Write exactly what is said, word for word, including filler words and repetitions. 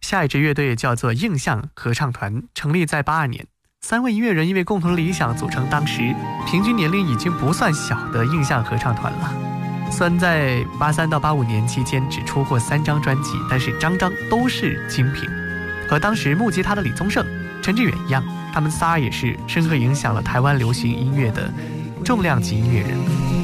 下一支乐队叫做印象合唱团，成立在八二年。三位音乐人因为共同理想组成当时平均年龄已经不算小的印象合唱团了。虽然在八三到八五年期间只出过三张专辑，但是张张都是精品。和当时木吉他的李宗盛、陈志远一样，他们仨也是深刻影响了台湾流行音乐的重量级音乐人。